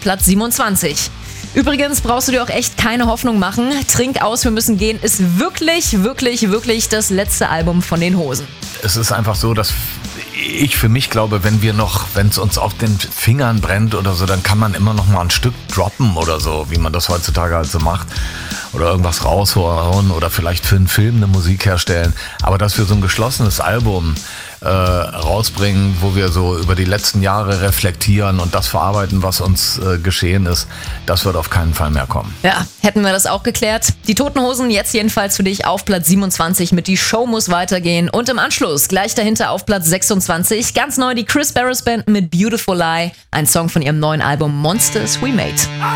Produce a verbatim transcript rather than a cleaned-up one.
Platz siebenundzwanzig. Übrigens brauchst du dir auch echt keine Hoffnung machen. Trink aus, wir müssen gehen ist wirklich, wirklich, wirklich das letzte Album von den Hosen. Es ist einfach so, dass ich für mich glaube, wenn wir noch, wenn es uns auf den Fingern brennt oder so, dann kann man immer noch mal ein Stück droppen oder so, wie man das heutzutage halt so macht. Oder irgendwas raushauen oder vielleicht für einen Film eine Musik herstellen. Aber dass wir so ein geschlossenes Album äh, rausbringen, wo wir so über die letzten Jahre reflektieren und das verarbeiten, was uns äh, geschehen ist, das wird auf keinen Fall mehr kommen. Ja, hätten wir das auch geklärt. Die Toten Hosen jetzt jedenfalls für dich auf Platz siebenundzwanzig mit Die Show muss weitergehen. Und im Anschluss gleich dahinter auf Platz sechsundzwanzig ganz neu die Chris Barris Band mit Beautiful Lie. Ein Song von ihrem neuen Album Monsters We Made.